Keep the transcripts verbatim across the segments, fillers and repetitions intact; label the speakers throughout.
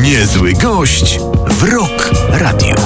Speaker 1: Niezły gość w Rock Radio.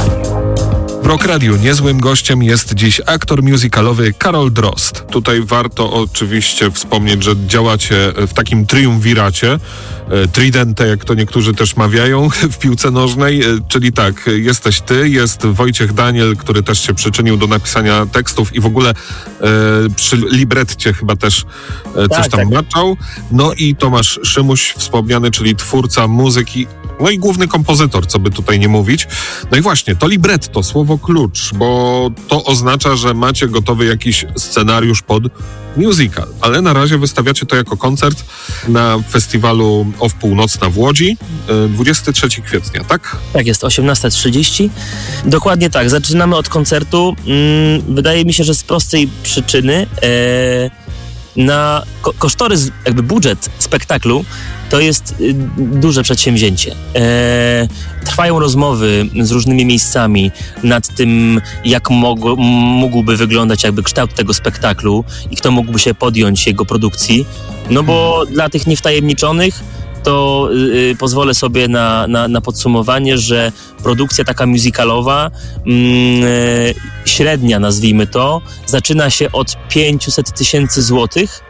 Speaker 2: W Rock Radio niezłym gościem jest dziś aktor musicalowy Karol Drozd. Tutaj warto oczywiście wspomnieć, że działacie w takim triumviracie, tridente, jak to niektórzy też mawiają w piłce nożnej, czyli tak, jesteś ty, jest Wojciech Daniel, który też się przyczynił do napisania tekstów i w ogóle e, przy libretcie chyba też e, coś
Speaker 3: tak,
Speaker 2: tam
Speaker 3: tak.
Speaker 2: maczał. No i Tomasz Szymuś wspomniany, czyli twórca muzyki, no i główny kompozytor, co by tutaj nie mówić. No i właśnie, to libretto, słowo klucz, bo to oznacza, że macie gotowy jakiś scenariusz pod musical, ale na razie wystawiacie to jako koncert na festiwalu O W Północna w Łodzi, dwudziestego trzeciego kwietnia, tak?
Speaker 3: Tak jest, osiemnasta trzydzieści. Dokładnie tak, zaczynamy od koncertu. Mm, wydaje mi się, że z prostej przyczyny e, na ko- kosztorys, jakby budżet spektaklu to jest y, duże przedsięwzięcie. E, trwają rozmowy z różnymi miejscami nad tym, jak mogło, mógłby wyglądać jakby kształt tego spektaklu i kto mógłby się podjąć jego produkcji. No bo dla tych niewtajemniczonych to y, pozwolę sobie na, na, na podsumowanie, że produkcja taka musicalowa, mm, y, średnia nazwijmy to, zaczyna się od pięćset tysięcy złotych,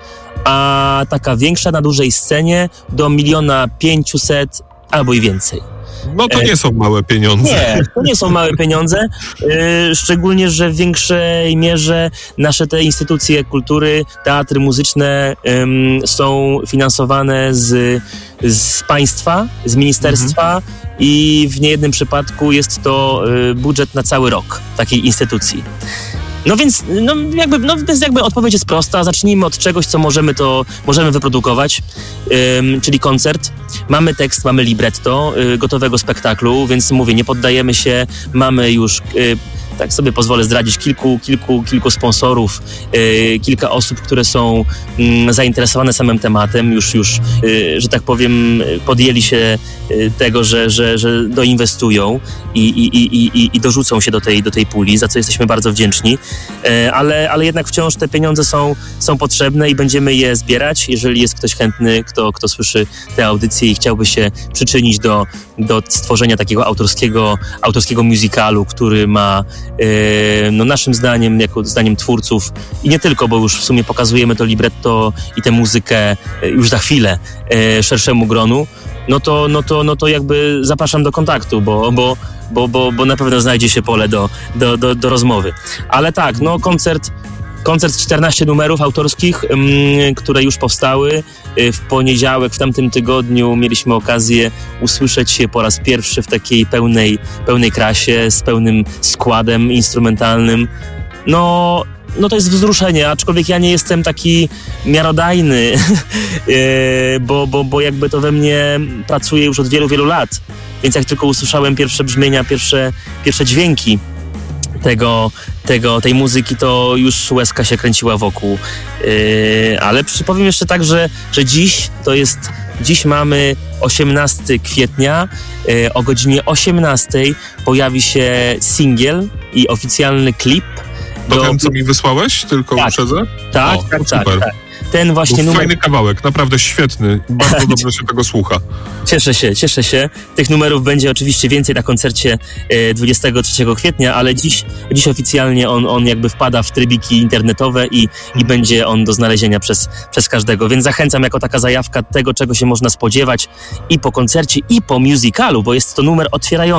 Speaker 3: a taka większa na dużej scenie do miliona pięciuset albo i więcej.
Speaker 2: No to nie są małe pieniądze.
Speaker 3: Nie, to nie są małe pieniądze, yy, szczególnie, że w większej mierze nasze te instytucje kultury, teatry muzyczne ym, są finansowane z, z państwa, z ministerstwa mhm. i w niejednym przypadku jest to yy, budżet na cały rok takiej instytucji. No więc, no jakby, no więc jakby odpowiedź jest prosta. Zacznijmy od czegoś, co możemy to, możemy wyprodukować, ym, czyli koncert. Mamy tekst, mamy libretto y, gotowego spektaklu, więc mówię, nie poddajemy się, mamy już... Y, tak sobie pozwolę zdradzić kilku, kilku, kilku sponsorów, yy, kilka osób, które są yy, zainteresowane samym tematem, już, już yy, że tak powiem, podjęli się yy, tego, że, że, że doinwestują i, i, i, i, i dorzucą się do tej, do tej puli, za co jesteśmy bardzo wdzięczni, yy, ale, ale jednak wciąż te pieniądze są, są potrzebne i będziemy je zbierać. Jeżeli jest ktoś chętny, kto, kto słyszy te audycje i chciałby się przyczynić do, do stworzenia takiego autorskiego, autorskiego musicalu, który ma no naszym zdaniem, jako zdaniem twórców i nie tylko, bo już w sumie pokazujemy to libretto i tę muzykę już za chwilę szerszemu gronu, no to, no to, no to jakby zapraszam do kontaktu, bo, bo, bo, bo, bo na pewno znajdzie się pole do, do, do, do rozmowy. Ale tak, no koncert Koncert czternaście numerów autorskich, um, które już powstały. W poniedziałek, w tamtym tygodniu mieliśmy okazję usłyszeć się po raz pierwszy w takiej pełnej, pełnej krasie, z pełnym składem instrumentalnym. No, no to jest wzruszenie, aczkolwiek ja nie jestem taki miarodajny, bo, bo, bo jakby to we mnie pracuje już od wielu, wielu lat. Więc jak tylko usłyszałem pierwsze brzmienia, pierwsze, pierwsze dźwięki tego, tego, tej muzyki, to już łezka się kręciła wokół. Yy, ale przypowiem jeszcze tak, że, że dziś to jest, dziś mamy osiemnastego kwietnia, yy, o godzinie osiemnastej pojawi się singiel i oficjalny klip.
Speaker 2: To
Speaker 3: do...
Speaker 2: ten, co mi wysłałeś? Tylko
Speaker 3: tak,
Speaker 2: uprzedzę?
Speaker 3: tak,
Speaker 2: o,
Speaker 3: tak,
Speaker 2: super.
Speaker 3: tak, tak. Ten właśnie
Speaker 2: Był
Speaker 3: numer...
Speaker 2: fajny kawałek, naprawdę świetny. Bardzo dobrze się tego słucha.
Speaker 3: Cieszę się, cieszę się. Tych numerów będzie oczywiście więcej na koncercie e, dwudziestego trzeciego kwietnia, ale dziś, dziś oficjalnie on, on jakby wpada w trybiki internetowe i, i będzie on do znalezienia przez, przez każdego. Więc zachęcam jako taka zajawka tego, czego się można spodziewać i po koncercie, i po musicalu, bo jest to numer otwierający